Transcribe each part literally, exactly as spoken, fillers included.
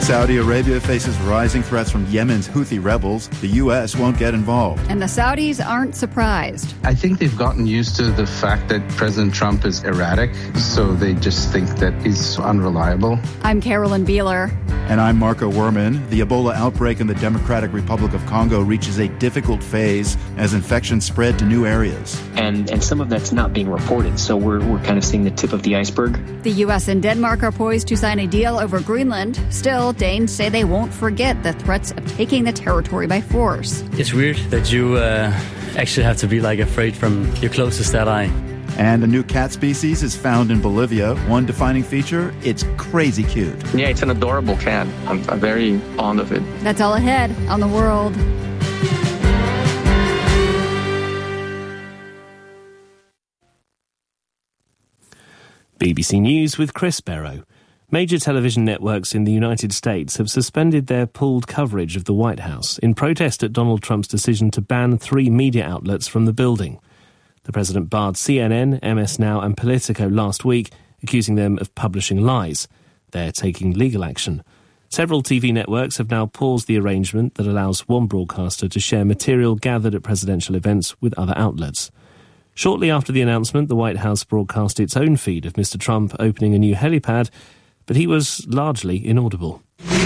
Saudi Arabia faces rising threats from Yemen's Houthi rebels. The U S won't get involved. And the Saudis aren't surprised. I think they've gotten used to the fact that President Trump is erratic, so they just think that he's unreliable. I'm Carolyn Beeler. And I'm Marco Werman. The Ebola outbreak in the Democratic Republic of Congo reaches a difficult phase as infections spread to new areas. And and some of that's not being reported, so we're, we're kind of seeing the tip of the iceberg. The U S and Denmark are poised to sign a deal over Greenland. Still, Danes say they won't forget the threats of taking the territory by force. It's weird that you uh, actually have to be like afraid from your closest ally. And a new cat species is found in Bolivia. One defining feature, it's crazy cute. Yeah, it's an adorable cat. I'm, I'm very fond of it. That's all ahead on The World. B B C News with Chris Barrow. Major television networks in the United States have suspended their pooled coverage of the White House in protest at Donald Trump's decision to ban three media outlets from the building. The president barred C N N, M S Now and Politico last week, accusing them of publishing lies. They're taking legal action. Several T V networks have now paused the arrangement that allows one broadcaster to share material gathered at presidential events with other outlets. Shortly after the announcement, the White House broadcast its own feed of Mister Trump opening a new helipad, but he was largely inaudible.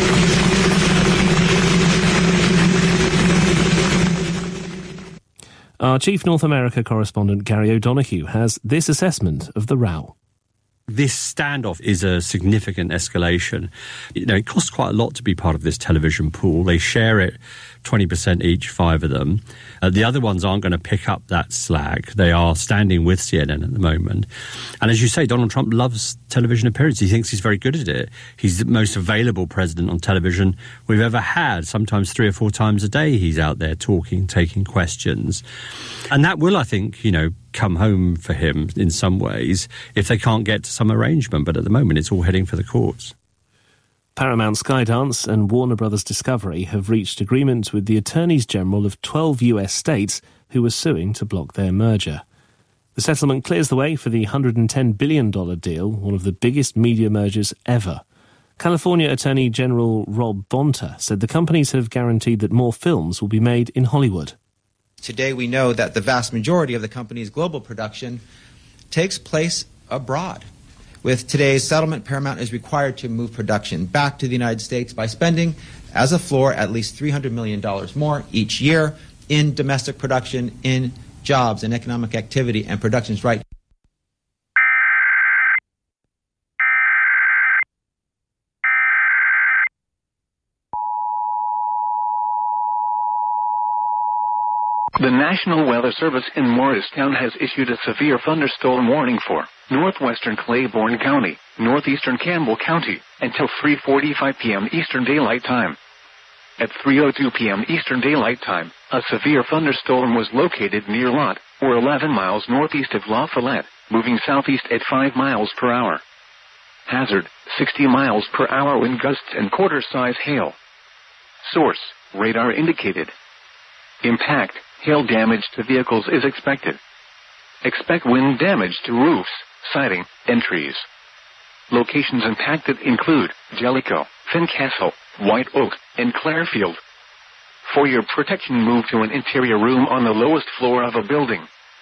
Our chief North America correspondent Gary O'Donoghue has this assessment of the row. This standoff is a significant escalation. You know, it costs quite a lot to be part of this television pool. They share it twenty percent each, five of them. Uh, the other ones aren't going to pick up that slack. They are standing with C N N at the moment. And as you say, Donald Trump loves television appearances. He thinks he's very good at it. He's the most available president on television we've ever had. Sometimes three or four times a day he's out there talking, taking questions. And that will, I think, you know, come home for him in some ways if they can't get to some arrangement. But at the moment, it's all heading for the courts. Paramount Skydance and Warner Brothers Discovery have reached agreement with the attorneys general of twelve U S states who were suing to block their merger. The settlement clears the way for the one hundred ten billion dollars deal, one of the biggest media mergers ever. California Attorney General Rob Bonta said the companies have guaranteed that more films will be made in Hollywood. Today we know that the vast majority of the company's global production takes place abroad. With today's settlement, Paramount is required to move production back to the United States by spending, as a floor, at least three hundred million dollars more each year in domestic production, in jobs and economic activity and productions right. The National Weather Service in Morristown has issued a severe thunderstorm warning for northwestern Claiborne County, northeastern Campbell County, until three forty-five p.m. Eastern Daylight Time. At three oh two p.m. Eastern Daylight Time, a severe thunderstorm was located near Lott, or eleven miles northeast of La Follette, moving southeast at five miles per hour. Hazard, sixty miles per hour wind gusts and quarter-size hail. Source, radar indicated. Impact, hail damage to vehicles is expected. Expect wind damage to roofs, siding, and trees. Locations impacted include Jellicoe, Fincastle, White Oak, and Clarefield. For your protection, move to an interior room on the lowest floor of a building.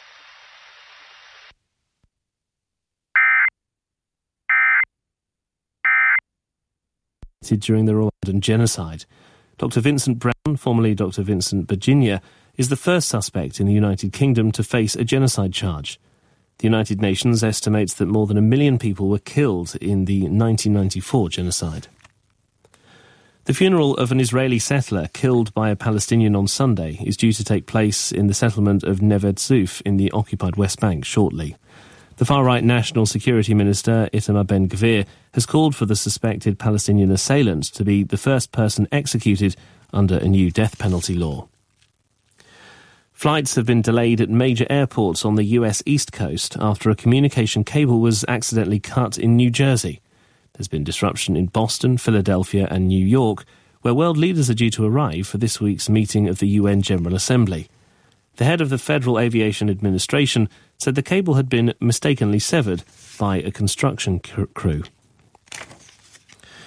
During the Rwandan genocide, Doctor Vincent Brown, formerly Doctor Vincent Virginia, is the first suspect in the United Kingdom to face a genocide charge. The United Nations estimates that more than a million people were killed in the nineteen ninety-four genocide. The funeral of an Israeli settler killed by a Palestinian on Sunday is due to take place in the settlement of Neve Tzuf in the occupied West Bank shortly. The far-right National Security Minister, Itamar Ben-Gvir, has called for the suspected Palestinian assailant to be the first person executed under a new death penalty law. Flights have been delayed at major airports on the U S East Coast after a communication cable was accidentally cut in New Jersey. There's been disruption in Boston, Philadelphia and New York, where world leaders are due to arrive for this week's meeting of the U N General Assembly. The head of the Federal Aviation Administration said the cable had been mistakenly severed by a construction crew.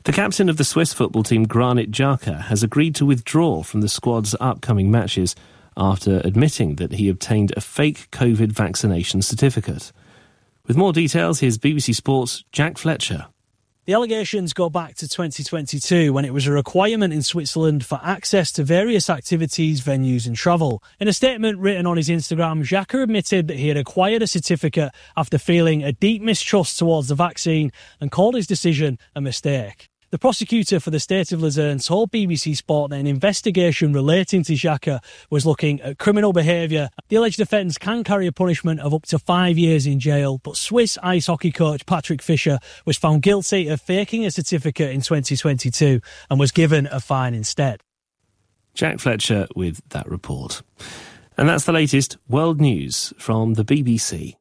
The captain of the Swiss football team, Granit Xhaka, has agreed to withdraw from the squad's upcoming matches after admitting that he obtained a fake COVID vaccination certificate. With more details, here's B B C Sports' Jack Fletcher. The allegations go back to twenty twenty-two, when it was a requirement in Switzerland for access to various activities, venues and travel. In a statement written on his Instagram, Xhaka admitted that he had acquired a certificate after feeling a deep mistrust towards the vaccine and called his decision a mistake. The prosecutor for the state of Luzerne told B B C Sport that an investigation relating to Xhaka was looking at criminal behaviour. The alleged offence can carry a punishment of up to five years in jail, but Swiss ice hockey coach Patrick Fischer was found guilty of faking a certificate in twenty twenty-two and was given a fine instead. Jack Fletcher with that report. And that's the latest world news from the B B C.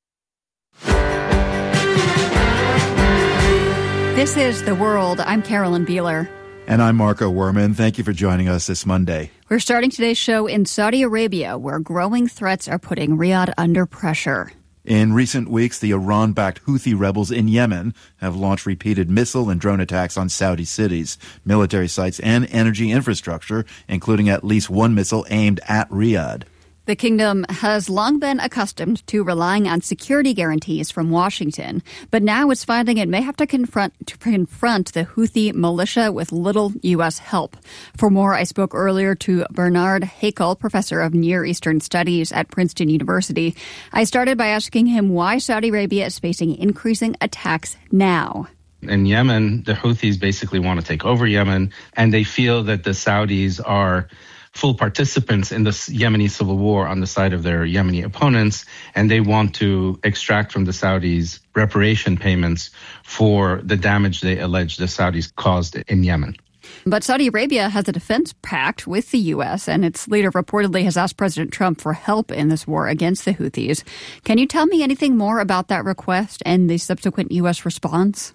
This is The World. I'm Carolyn Beeler. And I'm Marco Werman. Thank you for joining us this Monday. We're starting today's show in Saudi Arabia, where growing threats are putting Riyadh under pressure. In recent weeks, the Iran-backed Houthi rebels in Yemen have launched repeated missile and drone attacks on Saudi cities, military sites, and energy infrastructure, including at least one missile aimed at Riyadh. The kingdom has long been accustomed to relying on security guarantees from Washington, but now it's finding it may have to confront, to confront the Houthi militia with little U S help. For more, I spoke earlier to Bernard Hakel, professor of Near Eastern Studies at Princeton University. I started by asking him why Saudi Arabia is facing increasing attacks now. In Yemen, the Houthis basically want to take over Yemen, and they feel that the Saudis are full participants in the Yemeni civil war on the side of their Yemeni opponents, and they want to extract from the Saudis reparation payments for the damage they allege the Saudis caused in Yemen. But Saudi Arabia has a defense pact with the U S, and its leader reportedly has asked President Trump for help in this war against the Houthis. Can you tell me anything more about that request and the subsequent U S response?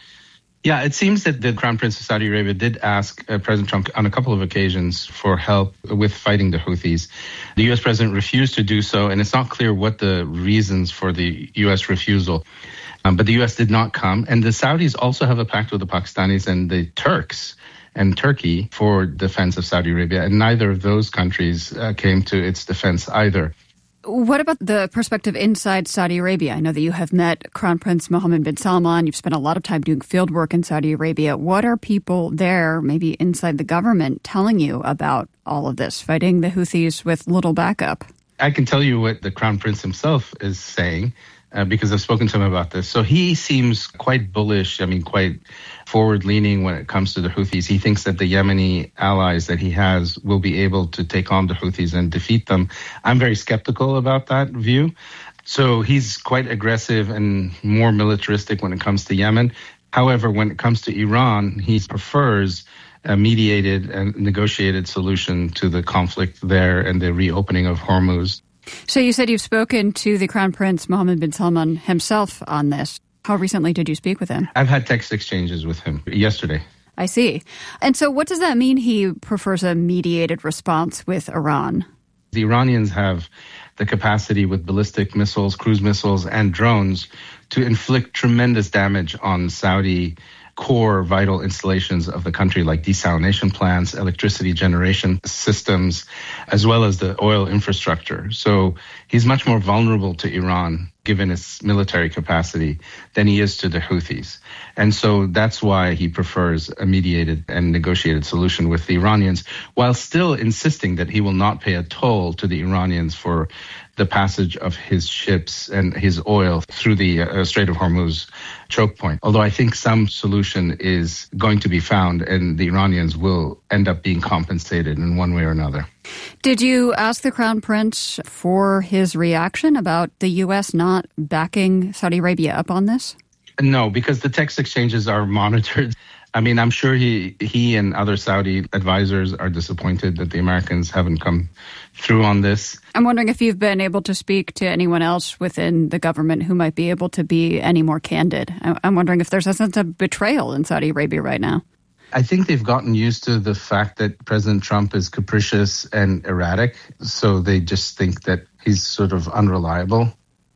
Yeah, it seems that the Crown Prince of Saudi Arabia did ask uh, President Trump on a couple of occasions for help with fighting the Houthis. The U S president refused to do so, and it's not clear what the reasons for the U S refusal. Um, but the U S did not come. And the Saudis also have a pact with the Pakistanis and the Turks and Turkey for defense of Saudi Arabia, and neither of those countries uh, came to its defense either. What about the perspective inside Saudi Arabia? I know that you have met Crown Prince Mohammed bin Salman. You've spent a lot of time doing field work in Saudi Arabia. What are people there, maybe inside the government, telling you about all of this, fighting the Houthis with little backup? I can tell you what the Crown Prince himself is saying, uh, because I've spoken to him about this. So he seems quite bullish, I mean, quite forward-leaning when it comes to the Houthis. He thinks that the Yemeni allies that he has will be able to take on the Houthis and defeat them. I'm very skeptical about that view. So he's quite aggressive and more militaristic when it comes to Yemen. However, when it comes to Iran, he prefers a mediated and negotiated solution to the conflict there and the reopening of Hormuz. So you said you've spoken to the Crown Prince Mohammed bin Salman himself on this. How recently did you speak with him? I've had text exchanges with him yesterday. I see. And so what does that mean he prefers a mediated response with Iran? The Iranians have the capacity with ballistic missiles, cruise missiles, and drones to inflict tremendous damage on Saudi core vital installations of the country, like desalination plants, electricity generation systems, as well as the oil infrastructure. So he's much more vulnerable to Iran, given its military capacity, than he is to the Houthis. And so that's why he prefers a mediated and negotiated solution with the Iranians, while still insisting that he will not pay a toll to the Iranians for the passage of his ships and his oil through the uh, Strait of Hormuz choke point. Although I think some solution is going to be found, and the Iranians will end up being compensated in one way or another. Did you ask the Crown Prince for his reaction about the U S not backing Saudi Arabia up on this? No, because the text exchanges are monitored. I mean, I'm sure he he and other Saudi advisors are disappointed that the Americans haven't come through on this. I'm wondering if you've been able to speak to anyone else within the government who might be able to be any more candid. I'm wondering if there's a sense of betrayal in Saudi Arabia right now. I think they've gotten used to the fact that President Trump is capricious and erratic, so they just think that he's sort of unreliable.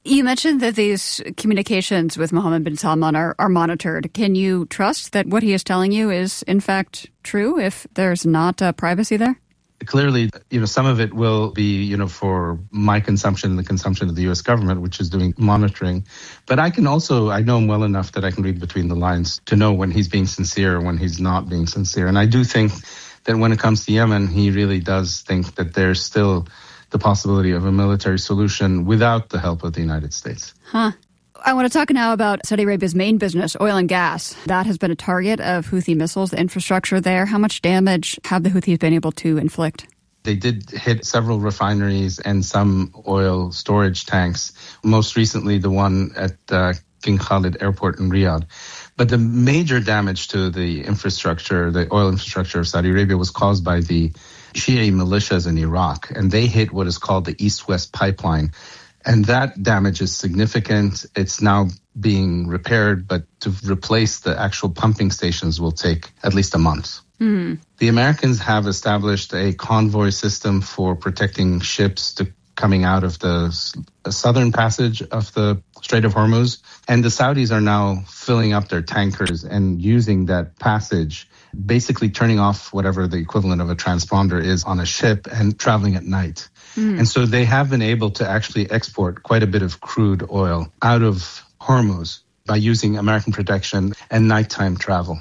You mentioned that these communications with Mohammed bin Salman are, are monitored. Can you trust that what he is telling you is, in fact, true if there's not uh, privacy there? Clearly, you know, some of it will be, you know, for my consumption and the consumption of the U S government, which is doing monitoring. But I can also, I know him well enough that I can read between the lines to know when he's being sincere and when he's not being sincere. And I do think that when it comes to Yemen, he really does think that there's still the possibility of a military solution without the help of the United States. Huh. I want to talk now about Saudi Arabia's main business, oil and gas. That has been a target of Houthi missiles, the infrastructure there. How much damage have the Houthis been able to inflict? They did hit several refineries and some oil storage tanks, most recently the one at uh, King Khalid Airport in Riyadh. But the major damage to the infrastructure, the oil infrastructure of Saudi Arabia, was caused by the Shia militias in Iraq, and they hit what is called the East-West pipeline. And that damage is significant. It's now being repaired, but to replace the actual pumping stations will take at least a month. Mm. The Americans have established a convoy system for protecting ships to coming out of the southern passage of the Strait of Hormuz. And the Saudis are now filling up their tankers and using that passage, basically turning off whatever the equivalent of a transponder is on a ship and traveling at night. Mm. And so they have been able to actually export quite a bit of crude oil out of Hormuz by using American protection and nighttime travel.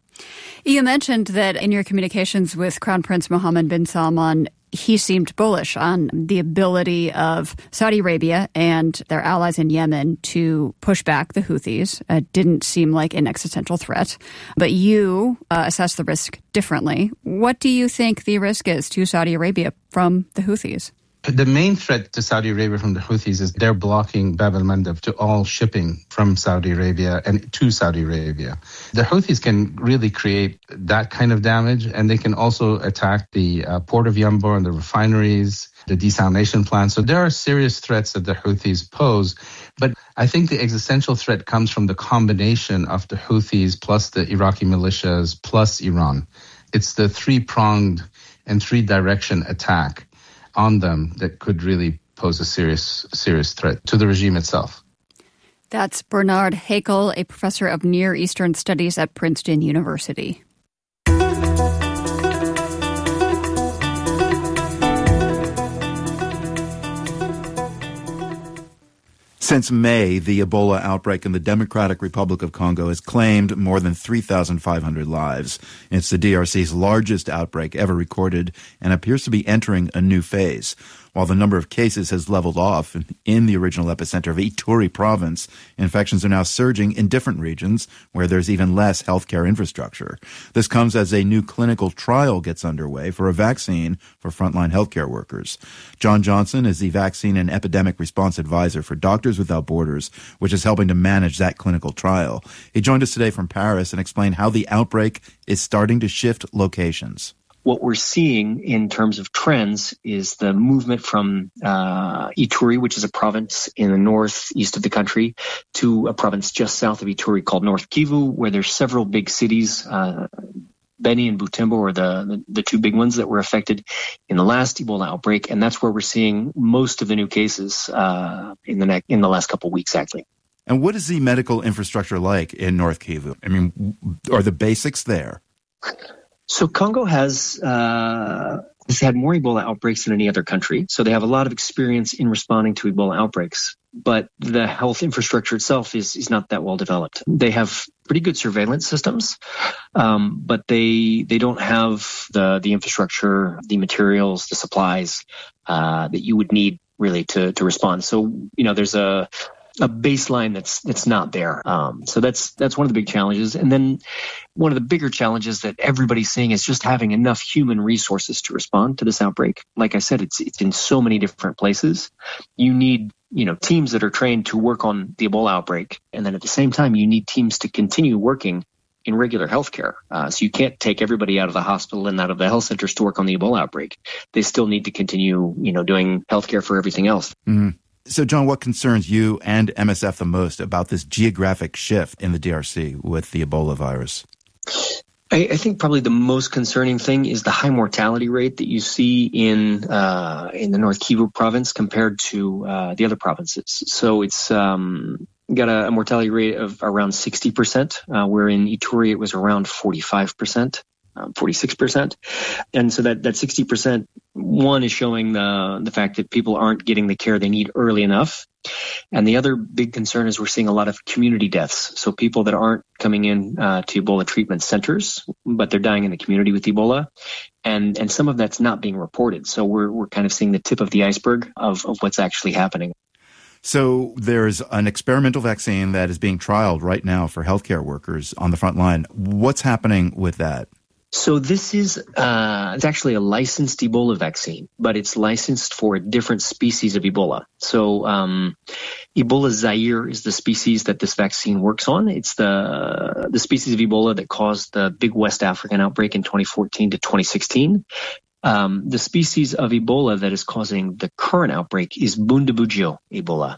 You mentioned that in your communications with Crown Prince Mohammed bin Salman, he seemed bullish on the ability of Saudi Arabia and their allies in Yemen to push back the Houthis. It didn't seem like an existential threat. But you uh, assess the risk differently. What do you think the risk is to Saudi Arabia from the Houthis? The main threat to Saudi Arabia from the Houthis is they're blocking Bab al-Mandab to all shipping from Saudi Arabia and to Saudi Arabia. The Houthis can really create that kind of damage, and they can also attack the uh, port of Yanbu and the refineries, the desalination plants. So there are serious threats that the Houthis pose. But I think the existential threat comes from the combination of the Houthis plus the Iraqi militias plus Iran. It's the three-pronged and three-direction attack on them that could really pose a serious, serious threat to the regime itself. That's Bernard Hakel, a professor of Near Eastern Studies at Princeton University. Since May, the Ebola outbreak in the Democratic Republic of Congo has claimed more than three thousand five hundred lives. It's the D R C's largest outbreak ever recorded and appears to be entering a new phase. While the number of cases has leveled off in the original epicenter of Ituri province, infections are now surging in different regions where there's even less healthcare infrastructure. This comes as a new clinical trial gets underway for a vaccine for frontline healthcare workers. John Johnson is the Vaccine and Epidemic Response Advisor for Doctors Without Borders, which is helping to manage that clinical trial. He joined us today from Paris and explained how the outbreak is starting to shift locations. What we're seeing in terms of trends is the movement from uh, Ituri, which is a province in the northeast of the country, to a province just south of Ituri called North Kivu, where there's several big cities. Uh, Beni and Butembo are the, the, the two big ones that were affected in the last Ebola outbreak, and that's where we're seeing most of the new cases uh, in the ne- in the last couple of weeks, actually. And what is the medical infrastructure like in North Kivu? I mean, are the basics there? So Congo has uh, has had more Ebola outbreaks than any other country. So they have a lot of experience in responding to Ebola outbreaks. But the health infrastructure itself is, is not that well developed. They have pretty good surveillance systems, um, but they they don't have the, the infrastructure, the materials, the supplies uh, that you would need really to, to respond. So, you know, there's a a baseline that's that's not there. Um, so that's that's one of the big challenges. And then one of the bigger challenges that everybody's seeing is just having enough human resources to respond to this outbreak. Like I said, it's it's in so many different places. You need, you know, teams that are trained to work on the Ebola outbreak. And then at the same time, you need teams to continue working in regular healthcare. Uh, so you can't take everybody out of the hospital and out of the health centers to work on the Ebola outbreak. They still need to continue, you know, doing healthcare for everything else. Mm-hmm. So, John, what concerns you and M S F the most about this geographic shift in the D R C with the Ebola virus? I, I think probably the most concerning thing is the high mortality rate that you see in uh, in the North Kivu province compared to uh, the other provinces. So it's um, got a, a mortality rate of around sixty percent, uh, where in Ituri it was around forty-five percent. Um, forty-six percent. And so that, that sixty percent, one is showing the, the fact that people aren't getting the care they need early enough. And the other big concern is we're seeing a lot of community deaths. So people that aren't coming in uh, to Ebola treatment centers, but they're dying in the community with Ebola. And, and some of that's not being reported. So we're, we're kind of seeing the tip of the iceberg of, of what's actually happening. So there's an experimental vaccine that is being trialed right now for healthcare workers on the front line. What's happening with that? So this is uh, it's actually a licensed Ebola vaccine, but it's licensed for a different species of Ebola. So um, Ebola Zaire is the species that this vaccine works on. It's the the species of Ebola that caused the big West African outbreak in twenty fourteen to twenty sixteen. Um, the species of Ebola that is causing the current outbreak is Bundibugyo Ebola.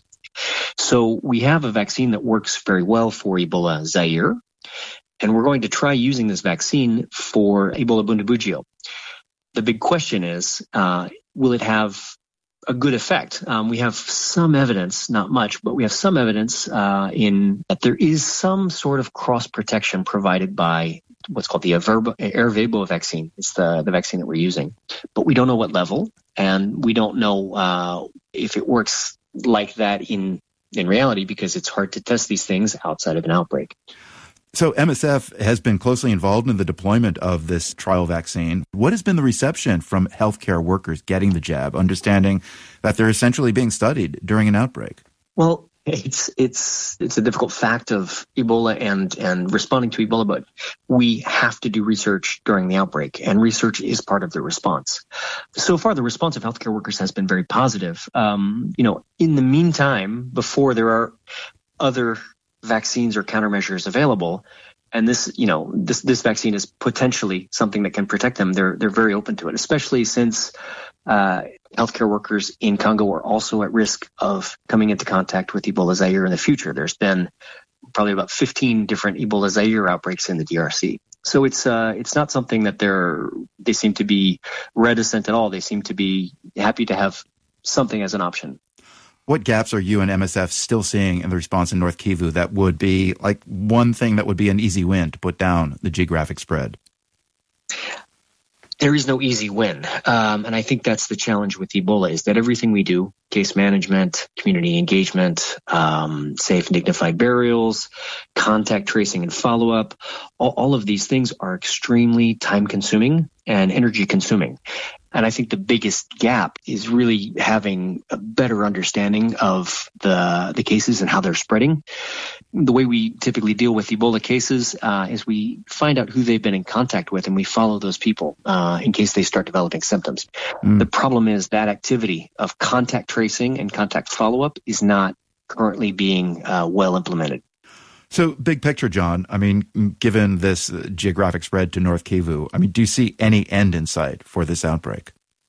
So we have a vaccine that works very well for Ebola Zaire. And we're going to try using this vaccine for Ebola Bundibugyo. The big question is, uh, will it have a good effect? Um, we have some evidence, not much, but we have some evidence uh, in that there is some sort of cross protection provided by what's called the Ervebo vaccine. It's the, the vaccine that we're using. But we don't know what level, and we don't know uh, if it works like that in, in reality, because it's hard to test these things outside of an outbreak. So M S F has been closely involved in the deployment of this trial vaccine. What has been the reception from healthcare workers getting the jab, understanding that they're essentially being studied during an outbreak? Well, it's it's it's a difficult fact of Ebola and, and responding to Ebola, but we have to do research during the outbreak, and research is part of the response. So far, the response of healthcare workers has been very positive. Um, you know, in the meantime, before there are other vaccines or countermeasures available, and this, you know, this this vaccine is potentially something that can protect them, they're they're very open to it, especially since uh, healthcare workers in Congo are also at risk of coming into contact with Ebola Zaire in the future. There's been probably about fifteen different Ebola Zaire outbreaks in the D R C. So it's uh, it's not something that they're they seem to be reticent at all. They seem to be happy to have something as an option. What gaps are you and M S F still seeing in the response in North Kivu that would be like one thing that would be an easy win to put down the geographic spread? There is no easy win. Um, and I think that's the challenge with Ebola, is that everything we do, case management, community engagement, um, safe and dignified burials, contact tracing and follow-up, all, all of these things are extremely time-consuming and energy-consuming. And I think the biggest gap is really having a better understanding of the the cases and how they're spreading. The way we typically deal with Ebola cases uh, is we find out who they've been in contact with, and we follow those people uh, in case they start developing symptoms. Mm. The problem is that activity of contact tracing and contact follow-up is not currently being uh, well implemented. So, big picture, John, I mean, given this uh, geographic spread to North Kivu, I mean, do you see any end in sight for this outbreak?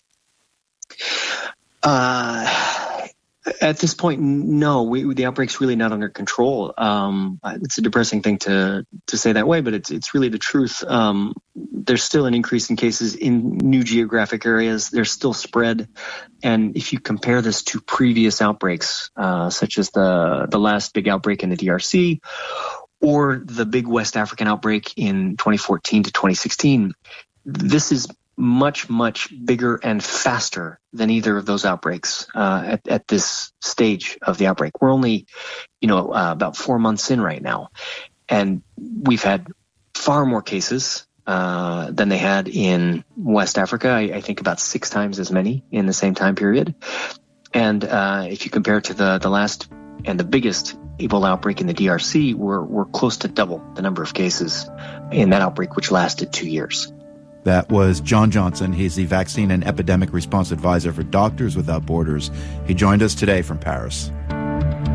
Uh, at this point, no. We, the outbreak's really not under control. Um, it's a depressing thing to to say that way, but it's it's really the truth. Um, there's still an increase in cases in new geographic areas. There's still spread, and if you compare this to previous outbreaks, uh, such as the the last big outbreak in the D R C, or the big West African outbreak in twenty fourteen to twenty sixteen, this is much, much bigger and faster than either of those outbreaks uh, at, at this stage of the outbreak. We're only, you know, uh, about four months in right now, and we've had far more cases uh, than they had in West Africa. I, I think about six times as many in the same time period. And uh, if you compare it to the, the last and the biggest Ebola outbreak in the D R C, we're, we're close to double the number of cases in that outbreak, which lasted two years. That was John Johnson. He's the Vaccine and Epidemic Response Advisor for Doctors Without Borders. He joined us today from Paris.